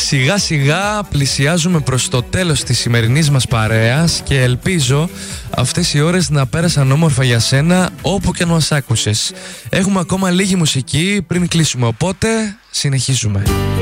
Σιγά σιγά πλησιάζουμε προς το τέλος της σημερινής μας παρέας και ελπίζω αυτές οι ώρες να πέρασαν όμορφα για σένα όπου και αν μας άκουσες. Έχουμε ακόμα λίγη μουσική πριν κλείσουμε, οπότε συνεχίζουμε.